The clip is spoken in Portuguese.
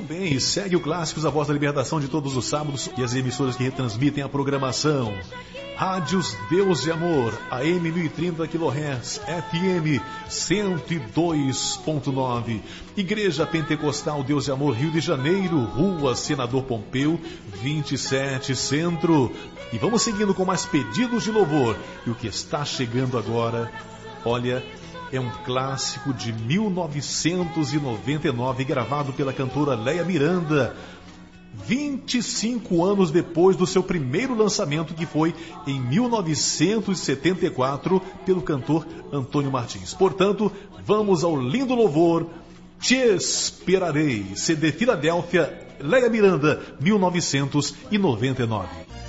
bem, segue o Clássicos, a voz da libertação de todos os sábados e as emissoras que retransmitem a programação. Rádios Deus e Amor, AM 1030 kHz, FM 102.9. Igreja Pentecostal Deus e Amor, Rio de Janeiro, Rua Senador Pompeu, 27 Centro. E vamos seguindo com mais pedidos de louvor. E o que está chegando agora, olha, é um clássico de 1999, gravado pela cantora Léa Miranda, 25 anos depois do seu primeiro lançamento, que foi em 1974, pelo cantor Antônio Martins. Portanto, vamos ao lindo louvor Te Esperarei, CD Filadélfia, Léa Miranda, 1999.